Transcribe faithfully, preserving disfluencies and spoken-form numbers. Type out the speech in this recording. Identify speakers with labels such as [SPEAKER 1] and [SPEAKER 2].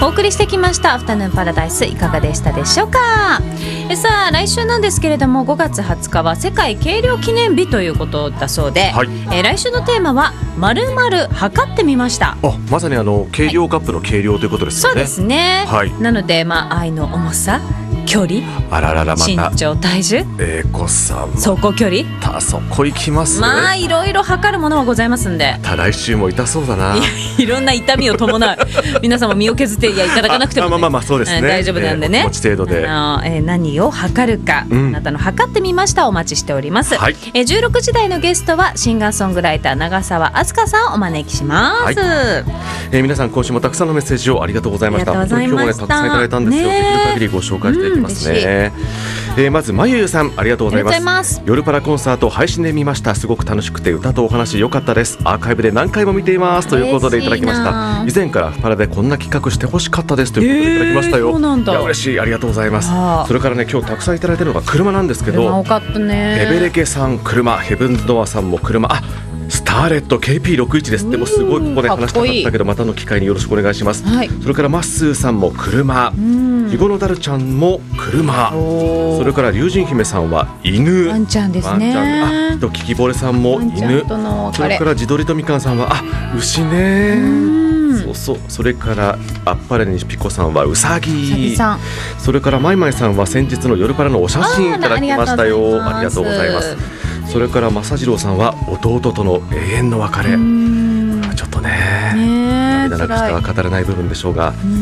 [SPEAKER 1] お送りしてきましたアフタヌーンパラダイス、いかがでしたでしょうか。えさあ来週なんですけれども、ごがつはつかは世界計量記念日ということだそうで、はい、えー、来週のテーマは〇〇測ってみました。
[SPEAKER 2] あ、まさにあの計量カップの計量ということですよね。
[SPEAKER 1] そうですね、はい、なので、まあ、愛の重さ、距離、
[SPEAKER 2] あららら、また
[SPEAKER 1] 身長、体重、
[SPEAKER 2] えーこさん、
[SPEAKER 1] 走行距離、
[SPEAKER 2] たそこ行きますね。
[SPEAKER 1] まあいろいろ測るものはございますんで、
[SPEAKER 2] た来週も痛そうだな。
[SPEAKER 1] い, いろんな痛みを伴う皆さんも身を削っていやいただかなくても、ね、
[SPEAKER 2] あ、まあまあまあそうですね、
[SPEAKER 1] うん、大丈夫なんでね、
[SPEAKER 2] えー、お気持ち程度で、
[SPEAKER 1] あの、えー、何を測るか、うん、あなたの測ってみましたお待ちしております、はい、えー、じゅうろくじ台のゲストはシンガーソングライター長澤飛鳥さんをお招きします、はい、
[SPEAKER 2] えー、皆さん今週もたくさんのメッセージをありがとうございました。本当に今日もねたくさんいただいたんですよ、ね、できる限りご紹介していきますね、うん、えー、まずまゆゆさん、ありがとうございます。ます夜パラコンサート配信で見ました。すごく楽しくて歌とお話良かったです。アーカイブで何回も見ていますということでいただきました。以前からパラでこんな企画してほしかったですということでいただきましたよ、えー、そうなんだ。いや嬉しい、ありがとうございます。それからね、今日たくさんいただいているのが車なんですけど、
[SPEAKER 1] 多かったね。
[SPEAKER 2] ヘベレケさん車、ヘブンズドアさんも車、あ、スターレット ケーピーろくじゅういち ですって。もうすごいここで話したかったけど、またの機会によろしくお願いします、はい、それからマッスーさんも車、ひごのだるちゃんも車、それから龍神姫さんは犬、
[SPEAKER 1] ワンちゃんですね。
[SPEAKER 2] ワンちゃん、あとキキボレさんも犬、それから地鶏とみかんさんはあ牛ね、そうそう、それからあっぱれにピコさんはうさぎ、それからまいまいさんは先日の夜パラのお写真いただきましたよ。ありがとうございます。それから正次郎さんは弟との永遠の別れ、ちょっとね、涙なくしては語れない部分でしょうが、